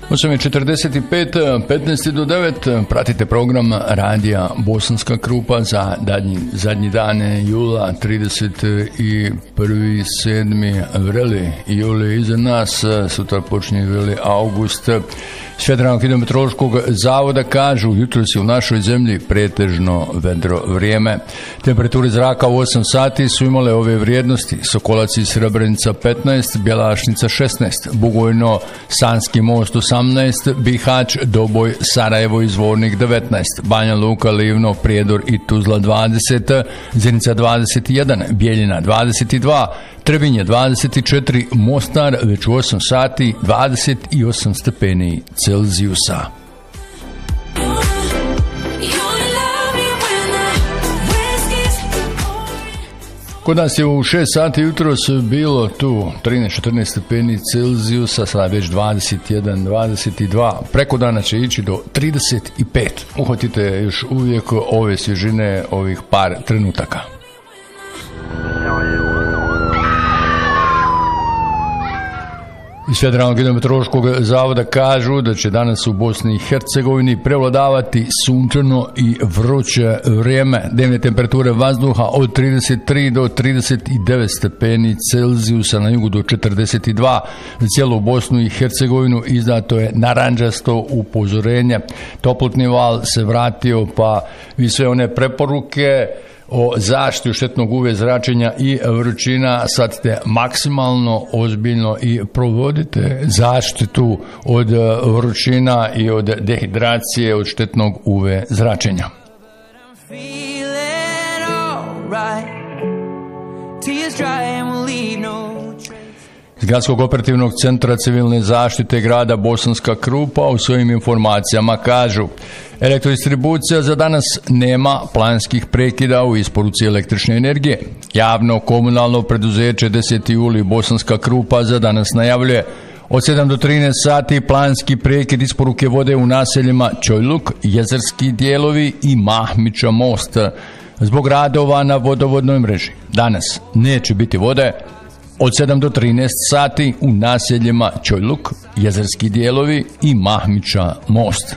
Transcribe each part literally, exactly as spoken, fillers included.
osam je četrdeset pet, petnaest do devet, pratite program radija Bosanska Krupa za dadnji, zadnji dane jula, trideset prvi sedmi vreli juli iza nas, sutra počinje vreli august. S Federalnog hidrometeorološkog zavoda kažu, jutro si u našoj zemlji pretežno vedro vrijeme. Temperature zraka u osam sati su imale ove vrijednosti: Sokolac i Srebrenica petnaest, Bjelašnica šesnaest, Bugojno, Sanski most osamnaest, Bihać, Doboj, Sarajevo i Zvornik devetnaest, Banja Luka, Livno, Prijedor i Tuzla dvadeset, Zenica dvadeset jedan, Bijeljina dvadeset dva, Trebinje dvadeset četiri, Mostar već u osam sati dvadeset osam stepeni Celzijusa. Kod nas je u šest sati jutros bilo tu trinaest četrnaest stepeni Celzijusa, sada već dvadeset jedan dvadeset dva. Preko dana će ići do trideset pet. Uhvatite još uvijek ove svježine ovih par trenutaka. Iz Federalnog hidrometeorološkog zavoda kažu da će danas u Bosni i Hercegovini prevladavati sunčano i vruće vrijeme. Dnevne temperature vazduha od trideset tri do trideset devet stepeni Celzijusa, na jugu do četrdeset dva. Za cijelu Bosnu i Hercegovinu izdato je narandžasto upozorenje. Toplotni val se vratio, pa vi sve one preporuke o zaštiti od štetnog U V zračenja i vrućina shvatite maksimalno ozbiljno i provodite zaštitu od vrućina i od dehidracije, od štetnog U V zračenja. Iz Gradskog operativnog centra civilne zaštite grada Bosanska Krupa u svojim informacijama kažu: elektrodistribucija za danas nema planskih prekida u isporuci električne energije. Javno komunalno preduzeće deseti juli Bosanska Krupa za danas najavljuje od sedam do trinaest sati planski prekid isporuke vode u naseljima Čojluk, Jezerski dijelovi i Mahmića most zbog radova na vodovodnoj mreži. Danas neće biti vode od sedam do trinaest sati u naseljima Čojluk, Jezerski dijelovi i Mahmića most.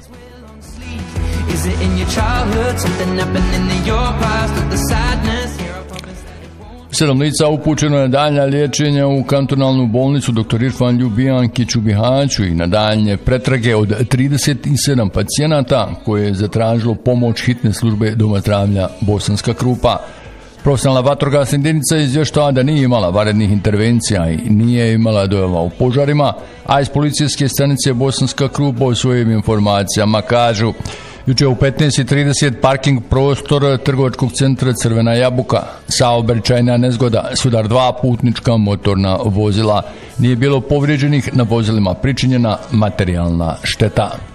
Sedam lica upućeno je na daljnja liječenja u kantonalnu bolnicu doktor Irfan Ljubijankić u Bihaću i na daljnje pretrage od trideset sedam pacijenata koje je zatražilo pomoć hitne službe Doma zdravlja Bosanska Krupa. Profesionalna vatrogasna jedinica izvještava da nije imala vanrednih intervencija i nije imala dojava u požarima, a iz policijske stanice Bosanska Krupa u svojim informacijama kažu: juče u petnaest trideset parking prostor trgovačkog centra Crvena jabuka, saobraćajna nezgoda, sudar dva putnička motorna vozila. Nije bilo povrijeđenih, na vozilima pričinjena materijalna šteta.